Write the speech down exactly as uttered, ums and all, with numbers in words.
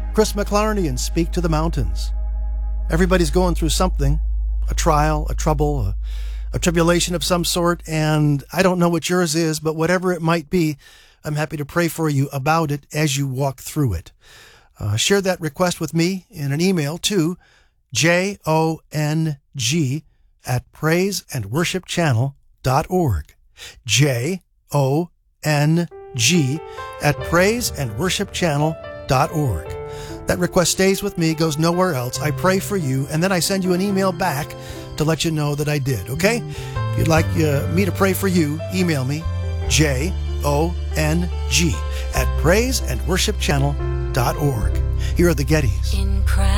Chris McClarney and Speak to the Mountains. Everybody's going through something, a trial, a trouble, a, a tribulation of some sort, and I don't know what yours is, but whatever it might be, I'm happy to pray for you about it as you walk through it. Uh, share that request with me in an email to J O N G at praise and worship channel dot org. J O N G at praise and worship channel dot org. That request stays with me, goes nowhere else. I pray for you, and then I send you an email back to let you know that I did, okay? If you'd like uh, me to pray for you, email me, J O N G at praise and worship channel dot org. Here are the Gettys. In Christ.